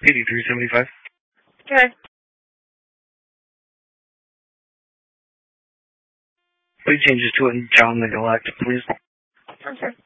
8375. Okay. Please change this to it and tell them the galactic, please. Okay.